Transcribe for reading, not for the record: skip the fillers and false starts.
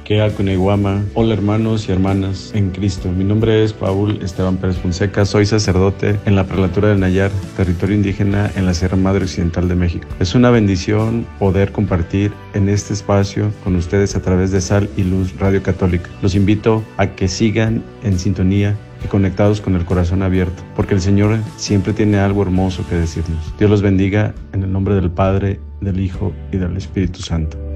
Kealcuneguama. Hola hermanos y hermanas en Cristo. Mi nombre es Paul Esteban Pérez Fonseca. Soy sacerdote en la Prelatura del Nayar, territorio indígena en la Sierra Madre Occidental de México. Es una bendición poder compartir en este espacio con ustedes a través de Sal y Luz Radio Católica. Los invito a que sigan en sintonía y conectados con el corazón abierto, porque el Señor siempre tiene algo hermoso que decirnos. Dios los bendiga en el nombre del Padre, del Hijo y del Espíritu Santo.